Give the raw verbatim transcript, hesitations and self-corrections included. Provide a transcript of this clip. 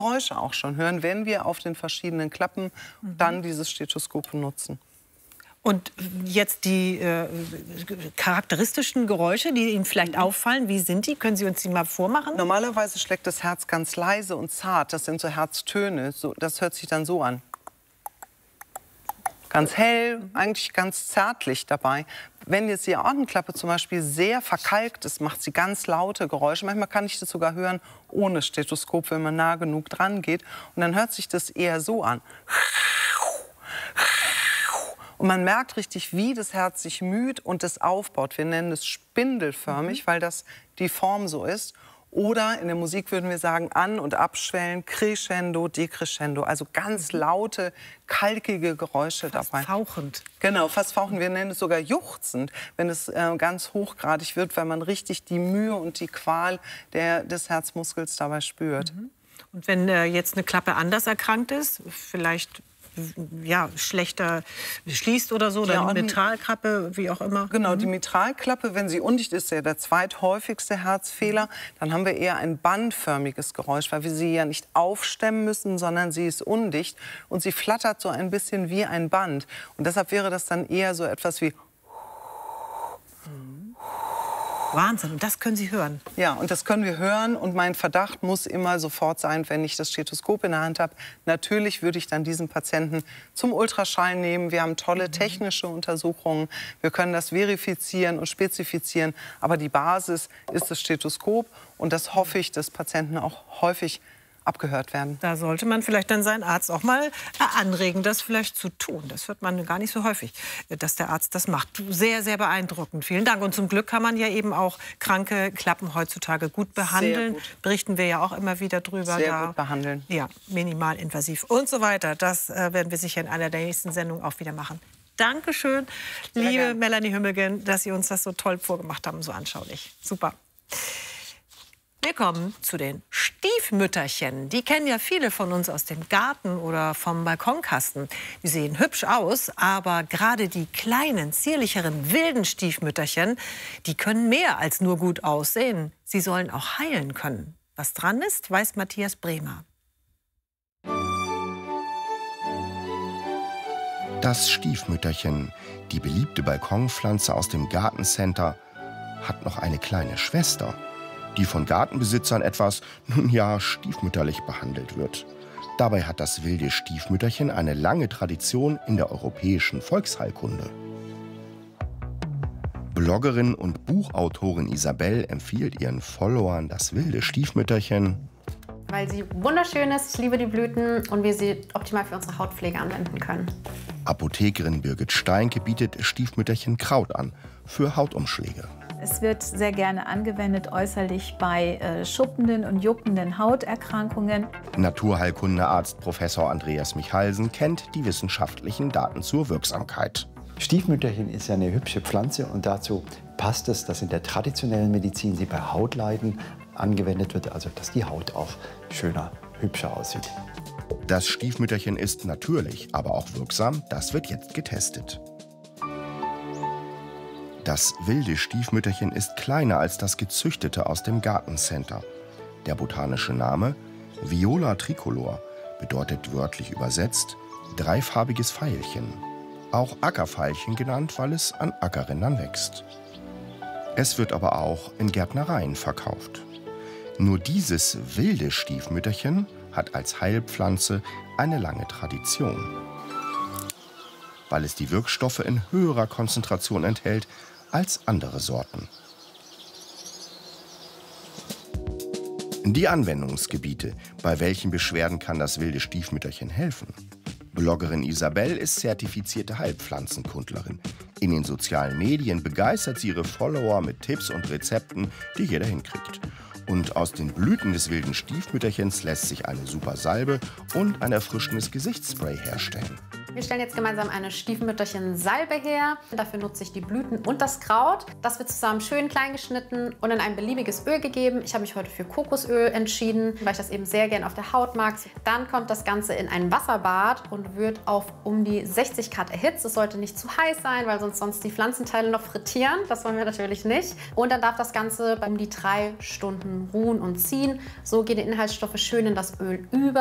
Geräusche auch schon hören, wenn wir auf den verschiedenen Klappen mhm. dann dieses Stethoskop benutzen. Und jetzt die äh, charakteristischen Geräusche, die Ihnen vielleicht auffallen, wie sind die? Können Sie uns die mal vormachen? Normalerweise schlägt das Herz ganz leise und zart. Das sind so Herztöne. So, das hört sich dann so an. Ganz hell, eigentlich ganz zärtlich dabei. Wenn jetzt die Aortenklappe zum Beispiel sehr verkalkt ist, macht sie ganz laute Geräusche. Manchmal kann ich das sogar hören ohne Stethoskop, wenn man nah genug dran geht. Und dann hört sich das eher so an. Und man merkt richtig, wie das Herz sich müht und das aufbaut. Wir nennen es spindelförmig, mhm. weil das die Form so ist. Oder in der Musik würden wir sagen an- und abschwellen, crescendo, decrescendo. Also ganz laute, kalkige Geräusche fast dabei. Fauchend. Genau, fast fauchend. Wir nennen es sogar juchzend, wenn es äh, ganz hochgradig wird, weil man richtig die Mühe und die Qual der, des Herzmuskels dabei spürt. Mhm. Und wenn äh, jetzt eine Klappe anders erkrankt ist, vielleicht ja, schlechter schließt oder so, oder ja, eine Mitralklappe, wie auch immer. Genau, mhm. die Mitralklappe, wenn sie undicht ist, ist ja der zweithäufigste Herzfehler. Dann haben wir eher ein bandförmiges Geräusch, weil wir sie ja nicht aufstemmen müssen, sondern sie ist undicht und sie flattert so ein bisschen wie ein Band. Und deshalb wäre das dann eher so etwas wie... Wahnsinn, und das können Sie hören? Ja, und das können wir hören. Und mein Verdacht muss immer sofort sein, wenn ich das Stethoskop in der Hand habe. Natürlich würde ich dann diesen Patienten zum Ultraschall nehmen. Wir haben tolle mhm. technische Untersuchungen. Wir können das verifizieren und spezifizieren. Aber die Basis ist das Stethoskop. Und das hoffe ich, dass Patienten auch häufig abgehört werden. Da sollte man vielleicht dann seinen Arzt auch mal anregen, das vielleicht zu tun. Das hört man gar nicht so häufig, dass der Arzt das macht. Sehr, sehr beeindruckend. Vielen Dank. Und zum Glück kann man ja eben auch kranke Klappen heutzutage gut behandeln. Gut. Berichten wir ja auch immer wieder drüber. Sehr da, gut behandeln. Ja, minimalinvasiv und so weiter. Das äh, werden wir sicher in einer der nächsten Sendungen auch wieder machen. Dankeschön, Sehr liebe gern. Melanie Hümmegen, dass Sie uns das so toll vorgemacht haben, so anschaulich. Super. Wir kommen zu den Stiefmütterchen. Die kennen ja viele von uns aus dem Garten oder vom Balkonkasten. Die sehen hübsch aus, aber gerade die kleinen, zierlicheren, wilden Stiefmütterchen, die können mehr als nur gut aussehen. Sie sollen auch heilen können. Was dran ist, weiß Matthias Bremer. Das Stiefmütterchen, die beliebte Balkonpflanze aus dem Gartencenter, hat noch eine kleine Schwester, die von Gartenbesitzern etwas, nun ja, stiefmütterlich behandelt wird. Dabei hat das wilde Stiefmütterchen eine lange Tradition in der europäischen Volksheilkunde. Bloggerin und Buchautorin Isabel empfiehlt ihren Followern das wilde Stiefmütterchen, weil sie wunderschön ist, ich liebe die Blüten und wir sie optimal für unsere Hautpflege anwenden können. Apothekerin Birgit Steinke bietet Stiefmütterchen Kraut an für Hautumschläge. Es wird sehr gerne angewendet äußerlich bei äh, schuppenden und juckenden Hauterkrankungen. Naturheilkundearzt Professor Andreas Michalsen kennt die wissenschaftlichen Daten zur Wirksamkeit. Stiefmütterchen ist ja eine hübsche Pflanze und dazu passt es, dass in der traditionellen Medizin sie bei Hautleiden angewendet wird, also dass die Haut auch schöner, hübscher aussieht. Das Stiefmütterchen ist natürlich, aber auch wirksam. Das wird jetzt getestet. Das wilde Stiefmütterchen ist kleiner als das gezüchtete aus dem Gartencenter. Der botanische Name Viola tricolor bedeutet wörtlich übersetzt dreifarbiges Veilchen. Auch Ackerveilchen genannt, weil es an Ackerrändern wächst. Es wird aber auch in Gärtnereien verkauft. Nur dieses wilde Stiefmütterchen hat als Heilpflanze eine lange Tradition, weil es die Wirkstoffe in höherer Konzentration enthält als andere Sorten. Die Anwendungsgebiete, bei welchen Beschwerden kann das wilde Stiefmütterchen helfen? Bloggerin Isabel ist zertifizierte Heilpflanzenkundlerin. In den sozialen Medien begeistert sie ihre Follower mit Tipps und Rezepten, die jeder hinkriegt. Und aus den Blüten des wilden Stiefmütterchens lässt sich eine super Salbe und ein erfrischendes Gesichtsspray herstellen. Wir stellen jetzt gemeinsam eine Stiefmütterchen-Salbe her. Dafür nutze ich die Blüten und das Kraut. Das wird zusammen schön klein geschnitten und in ein beliebiges Öl gegeben. Ich habe mich heute für Kokosöl entschieden, weil ich das eben sehr gern auf der Haut mag. Dann kommt das Ganze in ein Wasserbad und wird auf um die sechzig Grad erhitzt. Es sollte nicht zu heiß sein, weil sonst sonst die Pflanzenteile noch frittieren. Das wollen wir natürlich nicht. Und dann darf das Ganze um die drei Stunden ruhen und ziehen. So gehen die Inhaltsstoffe schön in das Öl über.